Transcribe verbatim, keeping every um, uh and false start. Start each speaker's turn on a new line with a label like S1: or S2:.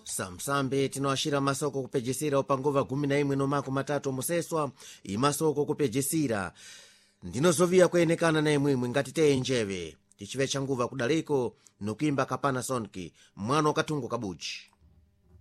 S1: samsambe tinoashira masoko kupejesera upanguva gumi na imwe nomako matatu museswa imasoko kupejesera ndinozoviya kuyenekana na imwimwe ngati teye njeve tichive changuva kudaliko nokuimba kapana sonki mwana wakatungo kabuchi.